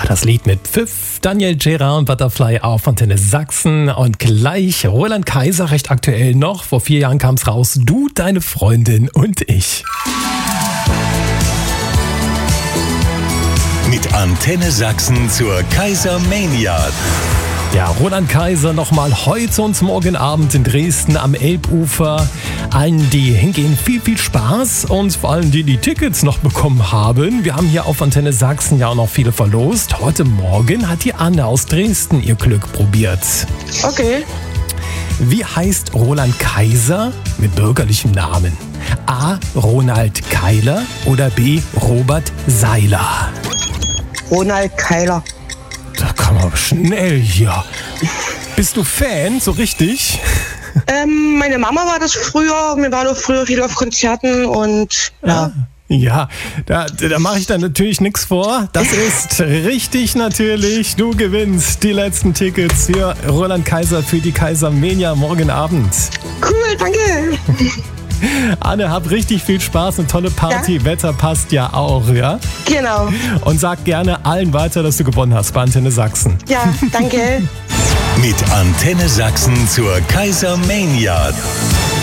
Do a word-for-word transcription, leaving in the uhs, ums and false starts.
Das Lied mit Pfiff, Daniel Gerard und Butterfly auf Antenne Sachsen. Und gleich Roland Kaiser, recht aktuell noch. Vor vier Jahren kam es raus, du, deine Freundin und ich. Mit Antenne Sachsen zur Kaisermania. Ja, Roland Kaiser nochmal heute und morgen Abend in Dresden am Elbufer. Allen, die hingehen, viel, viel Spaß und vor allem die, die Tickets noch bekommen haben. Wir haben hier auf Antenne Sachsen ja auch noch viele verlost. Heute Morgen hat die Anne aus Dresden ihr Glück probiert. Okay. Wie heißt Roland Kaiser mit bürgerlichem Namen? A. Ronald Keiler oder B. Robert Seiler? Ronald Keiler. Da kann man schnell hier. Bist du Fan, so richtig? Ähm, meine Mama war das früher. Wir waren auch früher viel auf Konzerten und ja. Ja, da, da mache ich dann natürlich nichts vor. Das ist richtig natürlich. Du gewinnst die letzten Tickets für Roland Kaiser für die Kaisermania morgen Abend. Cool, danke. Anne, hab richtig viel Spaß, eine tolle Party. Ja? Wetter passt ja auch, ja? Genau. Und sag gerne allen weiter, dass du gewonnen hast bei Antenne Sachsen. Ja, danke. Mit Antenne Sachsen zur Kaisermania.